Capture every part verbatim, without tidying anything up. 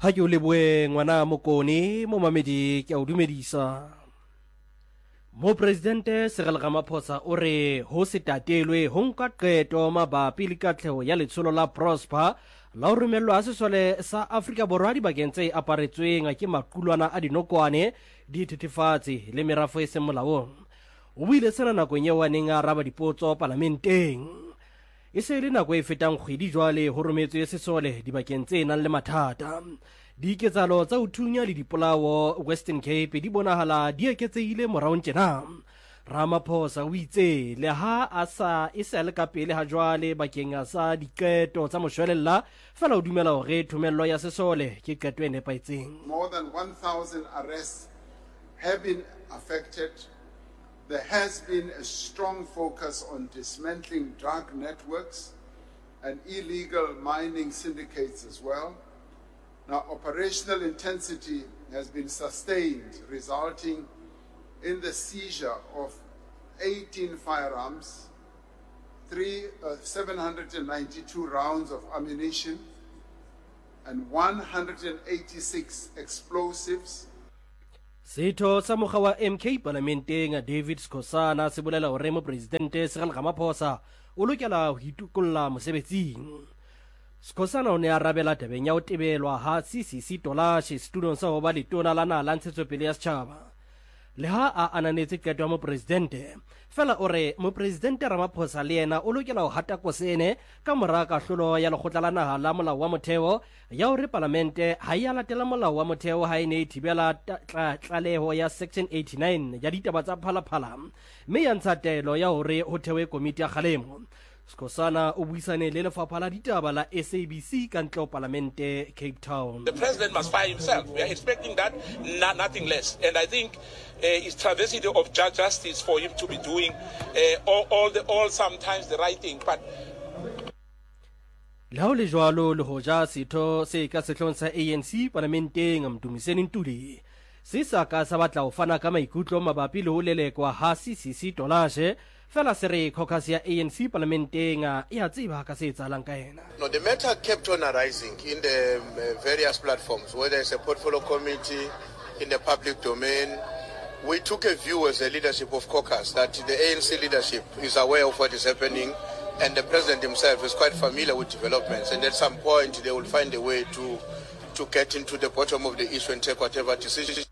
ha ke o leboe ngwana mokone mo mamedi ke a o dumedisa. Mo presidente Cyril Ramaphosa o re ho se tatelwe ho nka qeto mabapi le katleho ya letsholo la Prosper la ho romellwa sesole sa Afrika Borwa dibakeng tse aparetsweng ke maqulwana a dinokwane dithethefatsi le merafo e seng molaong. O buile sena nakong eo a neng a araba dipotso parlamenteng. E se le nako e fetang kgwedi jwale ho rometswe sesole dibakeng tse nang le mathata. Diketsalo tsa ho thunya le dipolao Western Cape di bonahala di eketsehile morao tjena. Ramaphosa o itse le ha a sa e sa le ka pele ha jwale bakeng a sa diketo tsa moshwelella fela o dumela hore thumello ya sesole ke qeto e nepahetseng. More than one thousand arrests have been affected. There has been a strong focus on dismantling drug networks and illegal mining syndicates as well. Now, operational intensity has been sustained, resulting in the seizure of eighteen firearms, three, uh, seven hundred ninety-two rounds of ammunition, and one hundred eighty-six explosives. Setho sa mokga wa M K parlamenteng David Skhosana se bolela hore mo presidente Cyril Ramaphosa o lokela ho itukolla mosebetsing. Skhosana o ne a rabela tabeng ya ho tebelwa ha C C C Tolashe setulong sa ho ba letona la naha la ntshetsopele ya setjhaba. Le ha a ananetse qeto ya mo presidente fela o re mo presidente Ramaphosa le yena o lokela ho hata kosene ka mora kahlolo ya lekgotla la naha la molao wa motheo ya hore parlamente ha ya latela molao wa motheo ha ene e thibela tlaleho ya section eighty-nine ya ditaba tsa phalaphala mme ya ntsha taelo ya hore ho thewe komiti ya kgalemo. Skhosana o buisane le lefapha la ditaba la S A B C ka ntle ho parlamente Cape Town. The president must fire himself. We are expecting that, no, nothing less. And I think uh, it's travesty of justice for him to be doing uh, all, all, the, all sometimes the right thing. But le ha o le jwalo le hoja setho se ka sehlong sa A N C parlamenteng Mdumiseni Ntuli se sa ka sa batla ho fana ka maikutlo mabapi le ho lelekwa ha C C C Tolashe fela se re caucus ya A N C parlamenteng ya tseba ka se etsahalang ka yena. No, the matter kept on arising in the uh, various platforms, whether it's a portfolio committee, in the public domain. We took a view as a leadership of caucus that the A N C leadership is aware of what is happening, and the president himself is quite familiar with developments, and at some point they will find a way to to get into the bottom of the issue and take whatever decisions.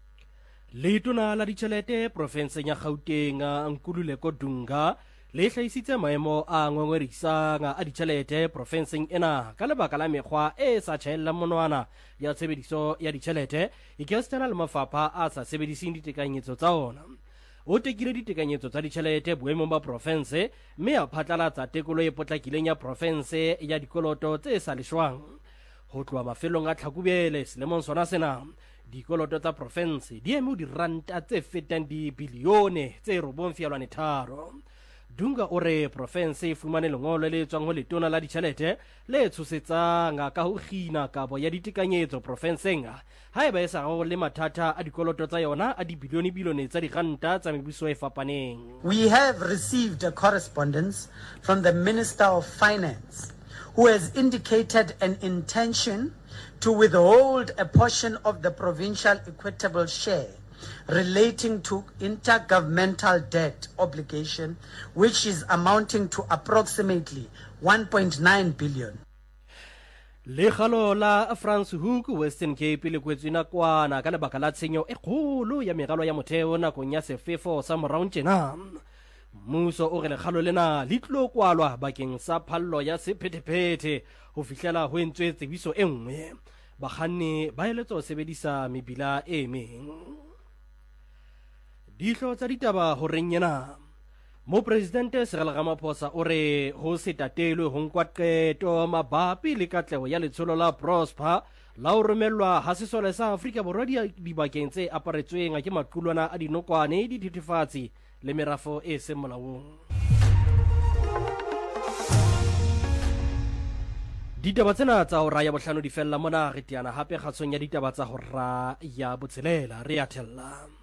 Letona la ditjhelete profenseng ya Gauteng Nkululeko Dunga le hlahisitse maemo a ngongwerisang a ditjhelete profenseng ena ka lebaka la mekgwa e sa tjhaellang monwana ya tshebediso ya ditjhelete e ke stana le mafapha a sa sebedising ditekanyetso tsa ona. O tekile ditekanyetso tsa ditjhelete boemong ba profense mme a phatlalatsa tekolo e potlakileng ya profense ya dikoloto tse sa leshwang. Ho tloha mafelong a Tlhakubele selemong sona sena dikoloto tsa profense di eme diranta tse fetang dibilione tse robong fialwane tharo. Dunga o re profense e fumane lengolo le tswang ho letona la ditjhelete le tshosetsang ka ho kgina kabo ya ditekanyetso profenseng ha eba e sa go le mathata a dikoloto tsa yona a dibilione bilione tsa diranta tsa mebuso e fapaneng. We have received a correspondence from the Minister of Finance who has indicated an intention to withhold a portion of the provincial equitable share relating to intergovernmental debt obligation, which is amounting to approximately one point nine billion. Le khalo la France Hook Western Cape le kwetswe nakwana ka lebaka la tshenyo e kgolo ya meralo ya motheo nakong ya sefefo sa morao tjena. Mmuso o re le khalo lena le tlo kwalwa bakeng sa phallo ya sephetephete ho fihlela ho entswe tsebiso e nngwe. Bakganni ba eletsa ho sebedisa mebila e meng. Dihlo tsa ditaba ho reng yena mo presidente Cyril Ramaphosa o re ho se tatelwe ho nkwa qeto mabapi le katleho ya letsholo la Prosper la ho romellwa ha sesole sa Afrika Borwa dibakeng tse aparetsweng ke maqulwana a dinokwane dithethefatsi le merafo e seng molaong. Ditaba tsena tsa hora ya bohlano di fella mona re tiana hape kgatsong ya ditaba tsa hora ya botshelela re a thella.